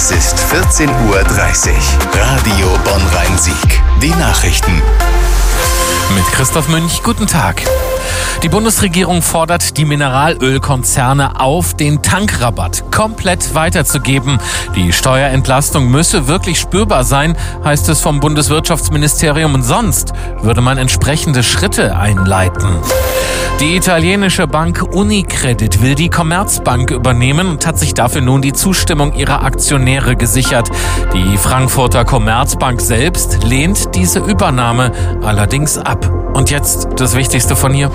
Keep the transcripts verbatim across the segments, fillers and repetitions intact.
Es ist vierzehn Uhr dreißig. Radio Bonn-Rhein-Sieg. Die Nachrichten. Mit Christoph Münch, guten Tag. Die Bundesregierung fordert die Mineralölkonzerne auf, den Tankrabatt komplett weiterzugeben. Die Steuerentlastung müsse wirklich spürbar sein, heißt es vom Bundeswirtschaftsministerium. Und sonst würde man entsprechende Schritte einleiten. Die italienische Bank Unicredit will die Commerzbank übernehmen und hat sich dafür nun die Zustimmung ihrer Aktionäre gesichert. Die Frankfurter Commerzbank selbst lehnt diese Übernahme allerdings ab. Und jetzt das Wichtigste von hier.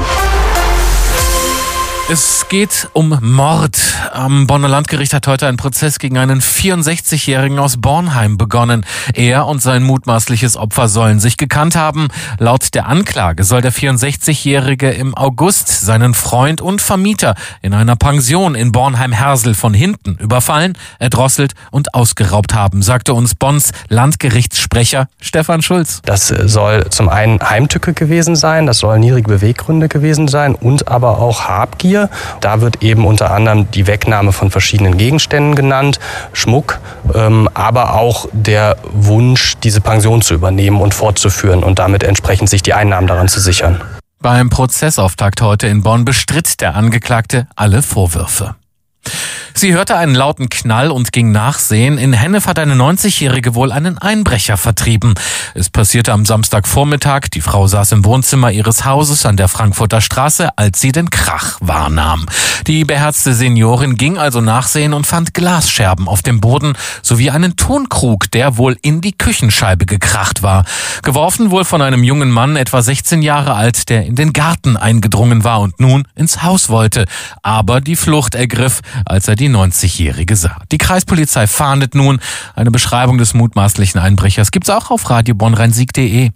Es geht um Mord. Am Bonner Landgericht hat heute ein Prozess gegen einen vierundsechzigjährigen aus Bornheim begonnen. Er und sein mutmaßliches Opfer sollen sich gekannt haben. Laut der Anklage soll der vierundsechzigjährige im August seinen Freund und Vermieter in einer Pension in Bornheim-Hersel von hinten überfallen, erdrosselt und ausgeraubt haben, sagte uns Bonns Landgerichtssprecher Stefan Schulz. Das soll zum einen Heimtücke gewesen sein, das sollen niedrige Beweggründe gewesen sein und aber auch Habgier. Da wird eben unter anderem die Wegnahme von verschiedenen Gegenständen genannt, Schmuck, ähm, aber auch der Wunsch, diese Pension zu übernehmen und fortzuführen und damit entsprechend sich die Einnahmen daran zu sichern. Beim Prozessauftakt heute in Bonn bestritt der Angeklagte alle Vorwürfe. Sie hörte einen lauten Knall und ging nachsehen. In Hennef hat eine neunzigjährige wohl einen Einbrecher vertrieben. Es passierte am Samstagvormittag. Die Frau saß im Wohnzimmer ihres Hauses an der Frankfurter Straße, als sie den Krach wahrnahm. Die beherzte Seniorin ging also nachsehen und fand Glasscherben auf dem Boden sowie einen Tonkrug, der wohl in die Küchenscheibe gekracht war. Geworfen wohl von einem jungen Mann, etwa sechzehn Jahre alt, der in den Garten eingedrungen war und nun ins Haus wollte. Aber die Flucht ergriff, als er die neunzigjährige sah. Die Kreispolizei fahndet nun. Eine Beschreibung des mutmaßlichen Einbrechers gibt's auch auf radio bonn rhein sieg punkt de.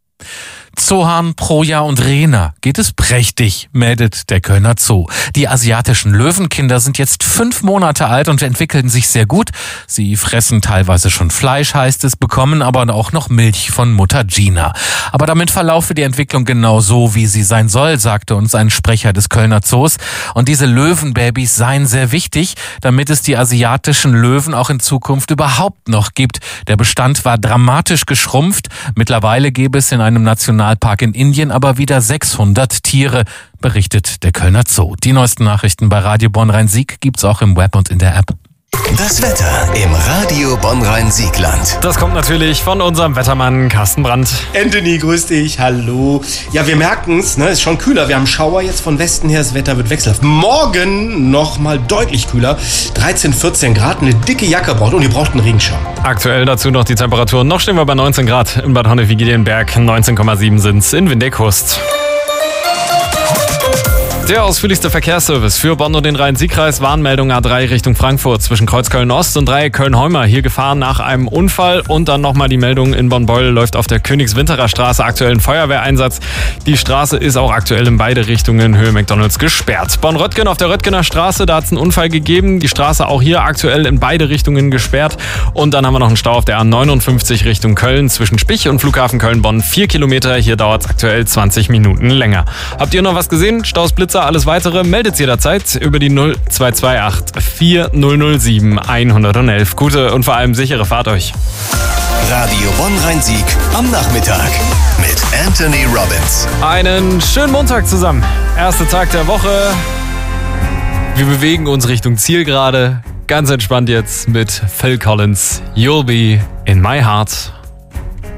Zohan, Proja und Rena geht es prächtig, meldet der Kölner Zoo. Die asiatischen Löwenkinder sind jetzt fünf Monate alt und entwickeln sich sehr gut. Sie fressen teilweise schon Fleisch, heißt es, bekommen aber auch noch Milch von Mutter Gina. Aber damit verlaufe die Entwicklung genau so, wie sie sein soll, sagte uns ein Sprecher des Kölner Zoos. Und diese Löwenbabys seien sehr wichtig, damit es die asiatischen Löwen auch in Zukunft überhaupt noch gibt. Der Bestand war dramatisch geschrumpft. Mittlerweile gäbe es in einem National Nationalpark in Indien aber wieder sechshundert Tiere, berichtet der Kölner Zoo. Die neuesten Nachrichten bei Radio Bonn-Rhein-Sieg gibt's auch im Web und in der App. Das Wetter im Radio Bonn-Rhein-Siegland. Das kommt natürlich von unserem Wettermann Carsten Brandt. Anthony, grüß dich, hallo. Ja, wir merken's, ne, ist schon kühler. Wir haben Schauer jetzt von Westen her, das Wetter wird wechselhaft. Morgen nochmal deutlich kühler, dreizehn, vierzehn Grad, eine dicke Jacke braucht und ihr braucht einen Regenschirm. Aktuell dazu noch die Temperatur. Noch stehen wir bei neunzehn Grad in Bad Honnef-Wigelienberg, neunzehn Komma sieben sind's in Windeck-Hust. Der ausführlichste Verkehrsservice für Bonn und den Rhein-Sieg-Kreis. Warnmeldung A drei Richtung Frankfurt zwischen Kreuzköln-Ost und Dreieck Köln-Heumer. Hier gefahren nach einem Unfall. Und dann nochmal die Meldung in Bonn-Beuel läuft auf der Königswinterer Straße aktuell ein Feuerwehreinsatz. Die Straße ist auch aktuell in beide Richtungen Höhe McDonalds gesperrt. Bonn-Röttgen auf der Röttgener Straße, da hat es einen Unfall gegeben. Die Straße auch hier aktuell in beide Richtungen gesperrt. Und dann haben wir noch einen Stau auf der A neunundfünfzig Richtung Köln zwischen Spich und Flughafen Köln-Bonn. Vier Kilometer, hier dauert es aktuell zwanzig Minuten länger. Habt ihr noch was gesehen? Staus, Blitzer, alles weitere meldet jederzeit über die null zwei zwei acht vier null null sieben eins eins eins. Gute und vor allem sichere Fahrt euch. Radio Bonn-Rhein-Sieg am Nachmittag mit Anthony Robbins. Einen schönen Montag zusammen. Erster Tag der Woche. Wir bewegen uns Richtung Zielgerade. Ganz entspannt jetzt mit Phil Collins. You'll be in my heart.